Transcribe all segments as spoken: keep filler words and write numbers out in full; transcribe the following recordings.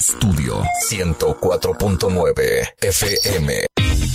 Estudio ciento cuatro punto nueve F M.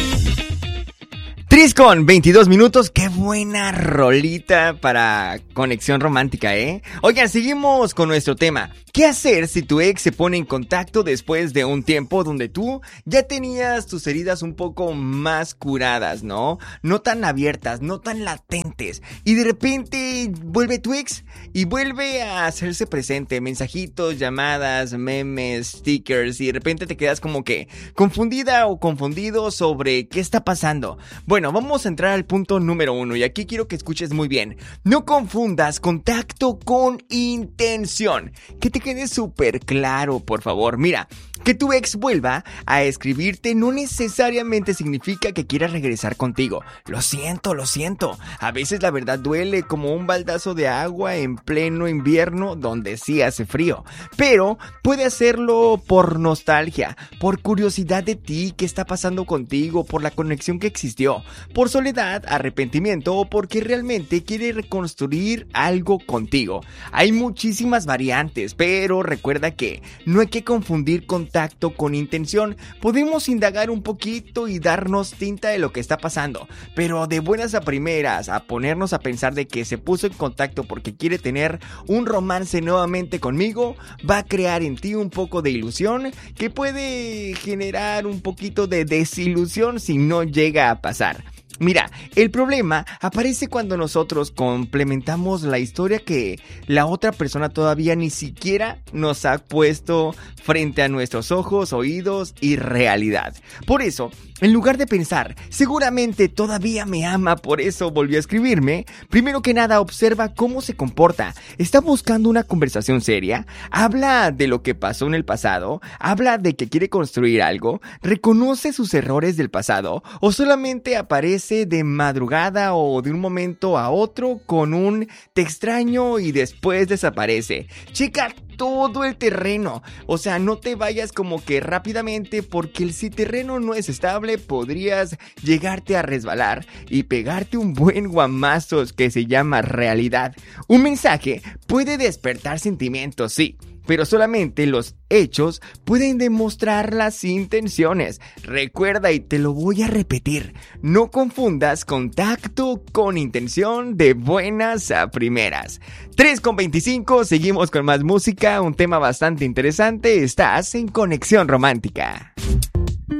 tres con veintidós minutos, qué buena rolita para conexión romántica, ¿eh? Oigan, seguimos con nuestro tema. ¿Qué hacer si tu ex se pone en contacto después de un tiempo donde tú ya tenías tus heridas un poco más curadas, ¿no? No tan abiertas, no tan latentes. Y de repente vuelve tu ex y vuelve a hacerse presente. Mensajitos, llamadas, memes, stickers. Y de repente te quedas como que confundida o confundido sobre qué está pasando. Bueno, vamos a entrar al punto número uno. Y aquí quiero que escuches muy bien. No confundas contacto con intención. Que te quede súper claro, por favor. Mira, que tu ex vuelva a escribirte no necesariamente significa que quiera regresar contigo. Lo siento, lo siento. A veces la verdad duele como un baldazo de agua en pleno invierno donde sí hace frío. Pero puede hacerlo por nostalgia, por curiosidad de ti, qué está pasando contigo, por la conexión que existió, por soledad, arrepentimiento o porque realmente quiere reconstruir algo contigo. Hay muchísimas variantes, pero recuerda que no hay que confundir con contacto con intención. Podemos indagar un poquito y darnos tinta de lo que está pasando, pero de buenas a primeras a ponernos a pensar de que se puso en contacto porque quiere tener un romance nuevamente conmigo, va a crear en ti un poco de ilusión que puede generar un poquito de desilusión si no llega a pasar. Mira, el problema aparece cuando nosotros complementamos la historia que la otra persona todavía ni siquiera nos ha puesto frente a nuestros ojos, oídos y realidad. Por eso, en lugar de pensar, seguramente todavía me ama, por eso volvió a escribirme, primero que nada observa cómo se comporta. ¿Está buscando una conversación seria? ¿Habla de lo que pasó en el pasado? ¿Habla de que quiere construir algo? ¿Reconoce sus errores del pasado? ¿O solamente aparece de madrugada o de un momento a otro con un te extraño y después desaparece? Checa todo el terreno, o sea, no te vayas como que rápidamente, porque si el terreno no es estable podrías llegarte a resbalar y pegarte un buen guamazo que se llama realidad. Un mensaje puede despertar sentimientos, sí, pero solamente los hechos pueden demostrar las intenciones. Recuerda, y te lo voy a repetir, no confundas contacto con intención de buenas a primeras. tres con veinticinco, seguimos con más música, un tema bastante interesante. Estás en Conexión Romántica.